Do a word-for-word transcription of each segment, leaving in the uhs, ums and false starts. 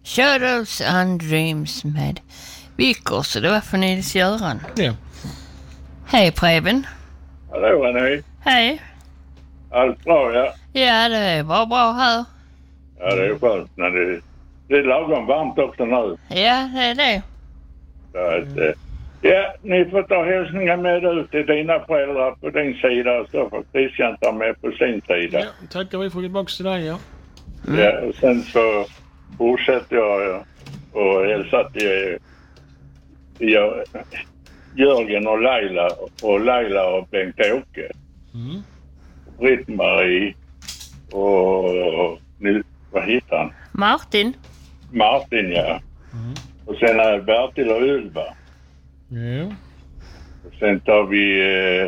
Shadows and Dreams med Vickers, och det var för Nils-Göran. Ja. Hej Preben. Hallå René. Hej. Allt bra, ja? Ja, det var bra här. Ja, det är skönt när det, det är lagom varmt också nu. Ja, det är det. Så att, ja, ni får ta hälsningar med ut till dina föräldrar på din sida, så får Christian ta med på sin sida. Ja, tackar vi för tillbaka till dig, ja. Mm. Ja, och sen så fortsätter jag och hälsa till jag, Jörgen och Laila och Laila och Bengt-Åke. Mm. Britt-Marie och nu, vad heter han? Martin. Martin, ja. Mm. Och sen är Bertil och Ylva. Ja. Och sen tar vi eh,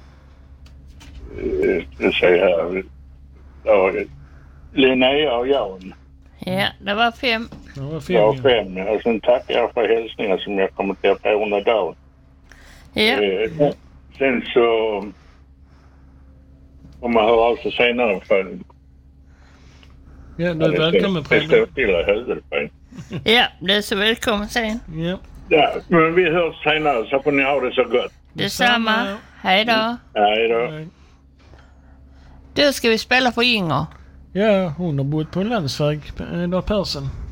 eh, jag säger här ja, Linnea och Jan. Ja, det var fem. Det var fem. Ja, fem. Och sen tackar jag för hälsningar som jag kommer till på under dagen. Ja. Eh, sen så om man hör av sig senare för Ja, du är välkommen det står Preben. till i huvudet på en. Ja, det är så välkommen sen. Ja. Ja, men vi hörs senare så får ni ha det så gott. Detsamma. Hej då. Hej då. Nej. Då ska vi spela för Inger. Ja, hon har bott på en landsväg, Edvard Persson.